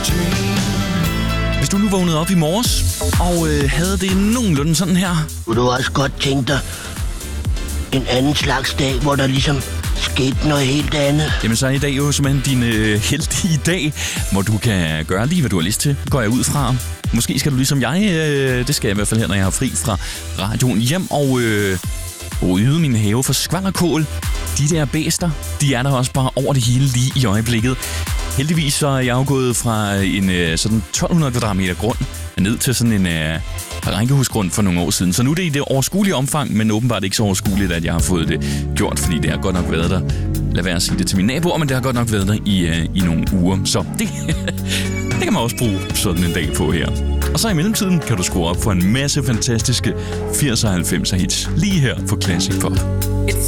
Hvis du nu vågnede op i morges og havde det nogenlunde sådan her. Kunne du også godt tænke dig en anden slags dag, hvor der ligesom skete noget helt andet? Jamen så er i dag jo simpelthen din heldige dag, hvor du kan gøre lige, hvad du har lyst til. Går jeg ud fra. Måske skal du ligesom jeg, det skal jeg i hvert fald her, når jeg har fri fra radioen, hjem og yde min have for skvalderkål. De der bæster, de er der også bare over det hele lige i øjeblikket. Heldigvis så er jeg jo gået fra en sådan 1200 kvadratmeter grund ned til sådan en rækkehusgrund for nogle år siden. Så nu er det i det overskuelige omfang, men åbenbart ikke så overskueligt, at jeg har fået det gjort, fordi det har godt nok været der. Lad være at sige det til mine naboer, men det har godt nok været der i nogle uger. Så det kan man også bruge sådan en dag på her. Og så i mellemtiden kan du skrue op for en masse fantastiske 80'er og 90'er hits lige her på Classic Pop.